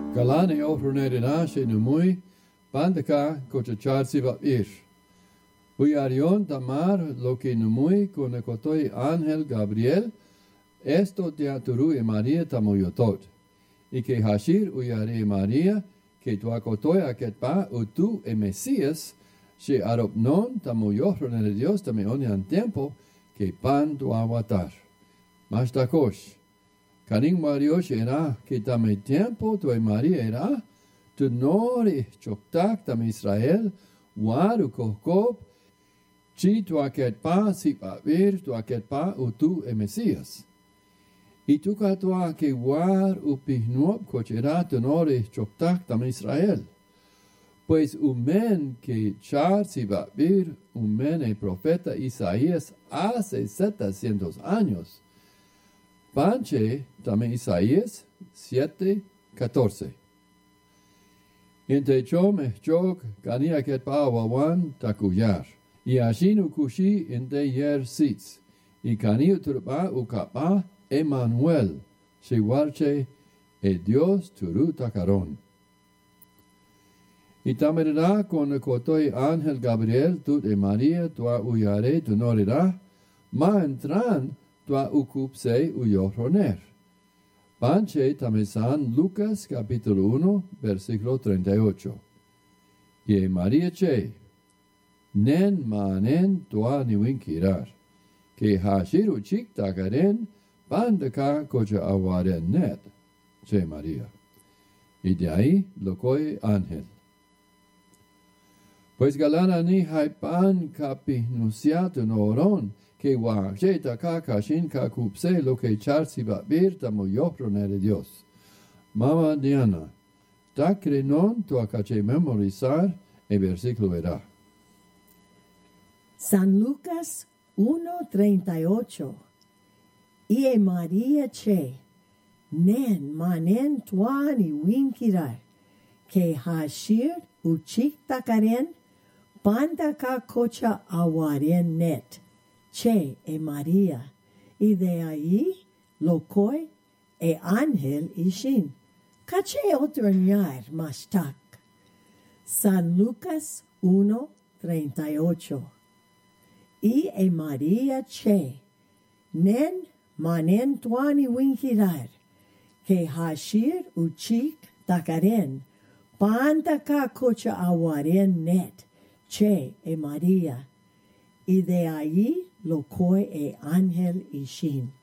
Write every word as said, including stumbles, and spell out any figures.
Galani ofrunedina she numui, bandaka kochacharsi vapir. Uyarion tamar lo que numui konekotoi Ángel Gabriel, esto te aturu e María tamoyotot. Y que hashir uyare María, que tu akotoi aketpa utu e Mesías, she aropnon tamoyohron de Dios tame onian tiempo, que pan tu awatar. Mashtakosh. Kaning Marios era que tame tiempo tu e María era, tu nori choktak tam Israel, waru kohkop, chi tu aketpa si pavir tu aketpa utu e Mesías. Y tu katoa que war upihnuop cochera tu nori choktak tam Israel. Pues umen que char si pavir, umen el profeta Isaías hace setecientos años. Panche, también Isaías siete, catorce. Inte chom chok kania ket pa wawan takuyar. Y ashinu kushi inte yer sitz. Y kani uturpa ukapa Emmanuel. Shiwarche e Dios turu takaron. Y tamerera con kotoi Ángel Gabriel tut e María tua uyare tu norira. Ma entran tua ukupse uyohroner. Panche tamesan Lucas capítulo uno, versículo treinta y ocho. Y María che, nen manen tua niwinkirar, que hashiru chik takaren, pandaka kocha awaren net, che María. Y de ahí locoy ángel. Pues galana ni haipan kapihnusiatu no oron, que wa jeta kaka shinka kupse lo que charsi va virta mo yohronere Dios. Mama Diana, ta crenon tu acache memorizar e versículo era. San Lucas uno treinta y ocho. Y e María che, nen manen tuan y winkirar, que hashir uchik takaren, panda ka kocha awaren net. Che e María, y de ahí lokoi e ángel ishin. Cache otroñar mastak. San Lucas uno treinta y ocho. Y e María che, nen manen tuani winkirar, que hashir uchik takaren, panta ka kocha awaren net. Che e María, y de ahí lokoi e ángel ishin.